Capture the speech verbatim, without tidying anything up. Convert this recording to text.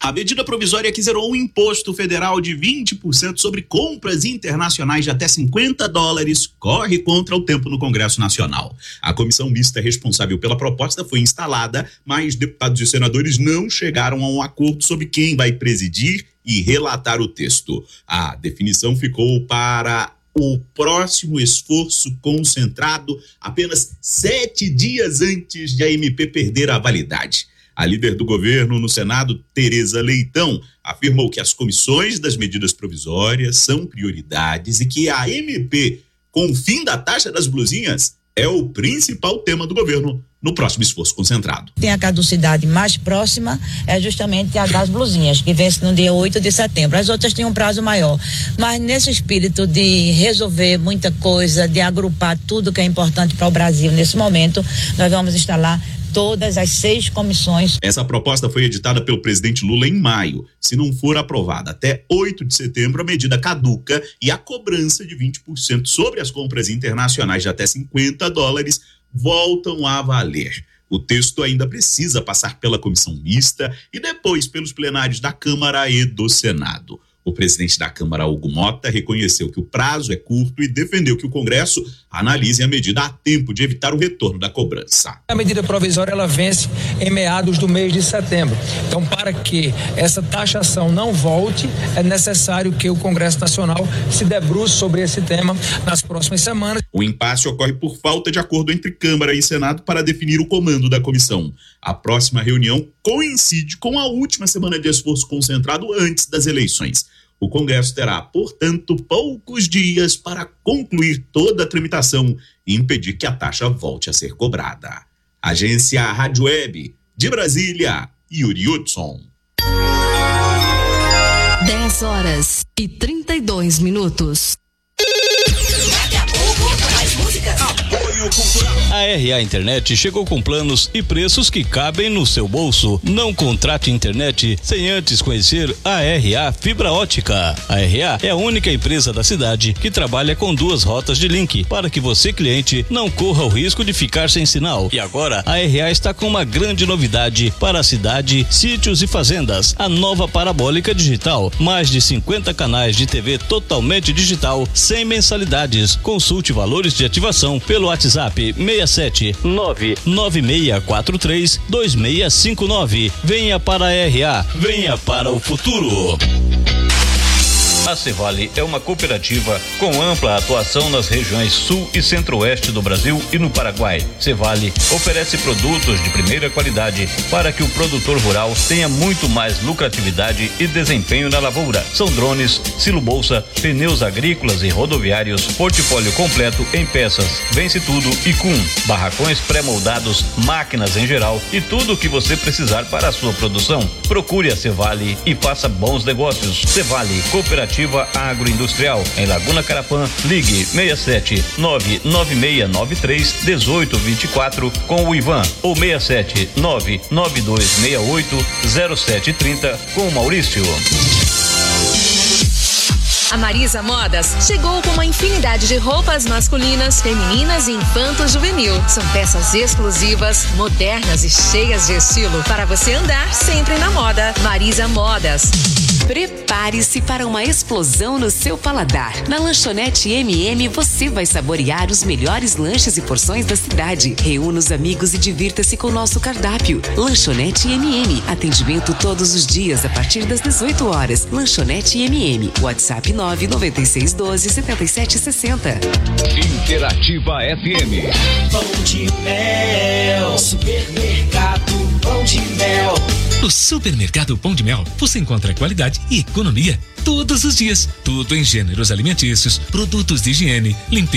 A medida provisória que zerou o imposto federal de vinte por cento sobre compras internacionais de até cinquenta dólares corre contra o tempo no Congresso Nacional. A comissão mista responsável pela proposta foi instalada, mas deputados e senadores não chegaram a um acordo sobre quem vai presidir e relatar o texto. A definição ficou para o próximo esforço concentrado apenas sete dias antes de a M P perder a validade. A líder do governo no Senado, Tereza Leitão, afirmou que as comissões das medidas provisórias são prioridades e que a M P, com o fim da taxa das blusinhas, é o principal tema do governo no próximo esforço concentrado. Tem a caducidade mais próxima, é justamente a das blusinhas, que vence no dia oito de setembro. As outras têm um prazo maior. Mas nesse espírito de resolver muita coisa, de agrupar tudo que é importante para o Brasil nesse momento, nós vamos instalar todas as seis comissões. Essa proposta foi editada pelo presidente Lula em maio. Se não for aprovada até oito de setembro, a medida caduca e a cobrança de vinte por cento sobre as compras internacionais de até cinquenta dólares voltam a valer. O texto ainda precisa passar pela comissão mista e depois pelos plenários da Câmara e do Senado. O presidente da Câmara, Hugo Mota, reconheceu que o prazo é curto e defendeu que o Congresso analise a medida a tempo de evitar o retorno da cobrança. A medida provisória ela vence em meados do mês de setembro. Então, para que essa taxação não volte, é necessário que o Congresso Nacional se debruce sobre esse tema nas próximas semanas. O impasse ocorre por falta de acordo entre Câmara e Senado para definir o comando da comissão. A próxima reunião coincide com a última semana de esforço concentrado antes das eleições. O Congresso terá, portanto, poucos dias para concluir toda a tramitação e impedir que a taxa volte a ser cobrada. Agência Rádio Web, de Brasília, Yuri Hudson. dez horas e trinta e dois minutos. Daqui a pouco, mais músicas. Apoio Cultural. A R A Internet chegou com planos e preços que cabem no seu bolso. Não contrate internet sem antes conhecer a R A Fibra Ótica. A R A é a única empresa da cidade que trabalha com duas rotas de link para que você, cliente, não corra o risco de ficar sem sinal. E agora a R A está com uma grande novidade para a cidade, sítios e fazendas. A nova parabólica digital, mais de cinquenta canais de T V totalmente digital, sem mensalidades. Consulte valores de ativação pelo WhatsApp seis sete nove nove seis quatro três dois seis cinco nove. Venha para a R A, venha para o futuro. A Cevale é uma cooperativa com ampla atuação nas regiões sul e centro-oeste do Brasil e no Paraguai. Cevale oferece produtos de primeira qualidade para que o produtor rural tenha muito mais lucratividade e desempenho na lavoura. São drones, silo-bolsa, pneus agrícolas e rodoviários, portfólio completo em peças, vence tudo e com barracões pré-moldados, máquinas em geral e tudo o que você precisar para a sua produção. Procure a Cevale e faça bons negócios. Cevale, cooperativa agroindustrial, em Laguna Carapã. Ligue seis sete nove nove seis nove três um oito dois quatro com o Ivan ou seis sete nove nove dois seis oito zero sete três zero com o Maurício. A Marisa Modas chegou com uma infinidade de roupas masculinas, femininas e infanto-juvenil. São peças exclusivas, modernas e cheias de estilo para você andar sempre na moda. Marisa Modas. Prepare-se para uma explosão no seu paladar. Na Lanchonete M M você vai saborear os melhores lanches e porções da cidade. Reúna os amigos e divirta-se com o nosso cardápio. Lanchonete M M. Atendimento todos os dias a partir das dezoito horas. Lanchonete M M. WhatsApp nove nove seis um dois sete sete seis zero. Interativa F M. Pão de mel, supermercado Pão de Mel. No Supermercado Pão de Mel, você encontra qualidade e economia todos os dias. Tudo em gêneros alimentícios, produtos de higiene, limpeza.